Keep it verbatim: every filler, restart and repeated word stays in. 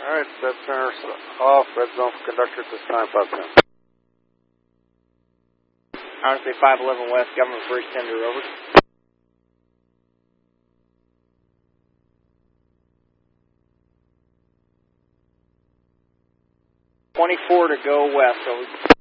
Alright, set center off, red zone for conductor at this time, five ten. R C five eleven West, Government Bridge Tender, over. twenty-four to go west, over.